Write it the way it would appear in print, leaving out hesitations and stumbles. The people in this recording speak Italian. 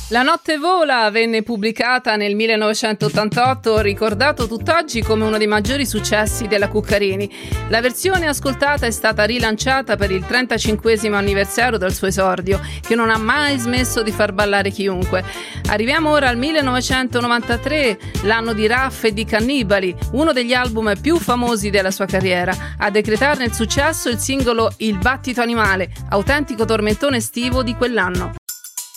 La notte vola venne pubblicata nel 1988, ricordato tutt'oggi come uno dei maggiori successi della Cuccarini. La versione ascoltata è stata rilanciata per il 35esimo anniversario del suo esordio, che non ha mai smesso di far ballare chiunque. Arriviamo ora al 1993, l'anno di Raff e di Cannibali, uno degli album più famosi della sua carriera. A decretarne il successo il singolo Il battito animale, autentico tormentone estivo di quell'anno.